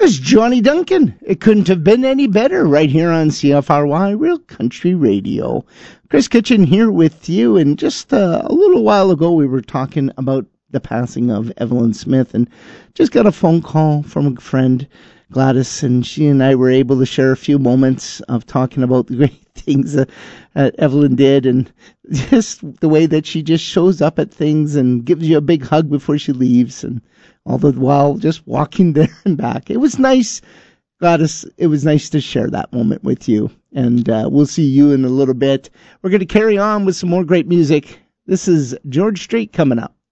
It's Johnny Duncan. It couldn't have been any better right here on CFRY Real Country Radio. Chris Kitchen here with you. And just a little while ago, we were talking about the passing of Evelyn Smith, and just got a phone call from a friend, Gladys, and she and I were able to share a few moments of talking about the great things that Evelyn did, and just the way that she just shows up at things and gives you a big hug before she leaves, and all the while just walking there and back. It was nice, Gladys. It was nice to share that moment with you, and we'll see you in a little bit. We're going to carry on with some more great music. This is George Strait coming up.